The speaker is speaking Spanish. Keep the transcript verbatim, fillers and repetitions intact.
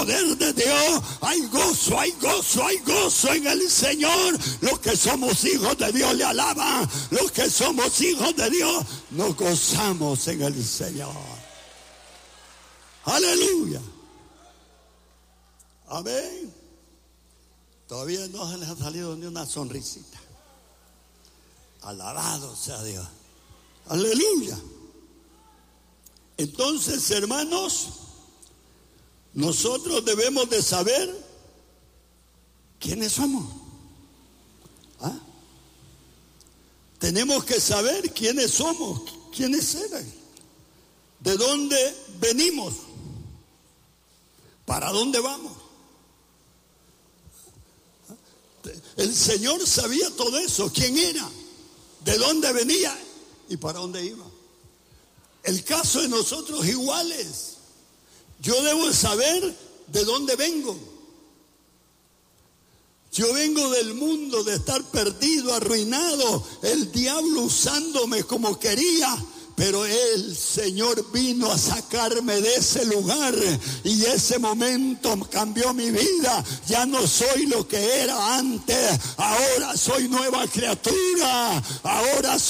poder de Dios, hay gozo, hay gozo, hay gozo en el Señor. Los que somos hijos de Dios le alaban. Los que somos hijos de Dios nos gozamos en el Señor. Aleluya. Amén. Todavía no se les ha salido ni una sonrisita. Alabado sea Dios. Aleluya. Entonces, hermanos, nosotros debemos de saber quiénes somos. ¿Ah? Tenemos que saber quiénes somos, quiénes eran, de dónde venimos, para dónde vamos. El Señor sabía todo eso, quién era, de dónde venía y para dónde iba. El caso de nosotros iguales. Yo debo saber de dónde vengo. Yo vengo del mundo de estar perdido, arruinado, el diablo usándome como quería. Pero el Señor vino a sacarme de ese lugar y ese momento cambió mi vida. Ya no soy lo que era antes, ahora soy nueva criatura, ahora soy